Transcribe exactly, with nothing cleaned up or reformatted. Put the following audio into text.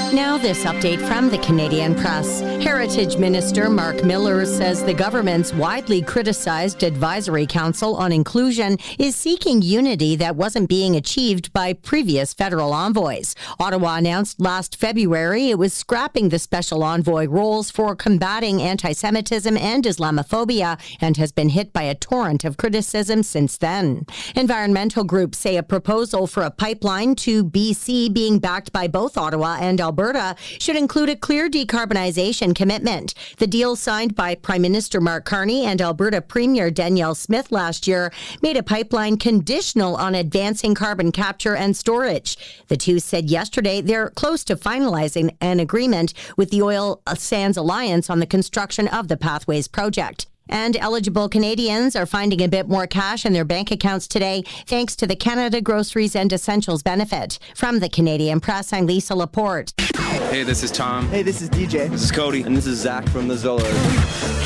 Now this update from the Canadian Press. Heritage Minister Mark Miller says the government's widely criticized Advisory Council on Inclusion is seeking unity that wasn't being achieved by previous federal envoys. Ottawa announced last February it was scrapping the special envoy roles for combating anti-Semitism and Islamophobia and has been hit by a torrent of criticism since then. Environmental groups say a proposal for a pipeline to B C being backed by both Ottawa and Alberta should include a clear decarbonization commitment. The deal signed by Prime Minister Mark Carney and Alberta Premier Danielle Smith last year made a pipeline conditional on advancing carbon capture and storage. The two said yesterday they're close to finalizing an agreement with the Oil Sands Alliance on the construction of the Pathways project. And eligible Canadians are finding a bit more cash in their bank accounts today thanks to the Canada Groceries and Essentials benefit. From the Canadian Press, I'm Lisa Laporte. Hey, this is Tom. Hey, this is D J. This is Cody. And this is Zach from the Zollers.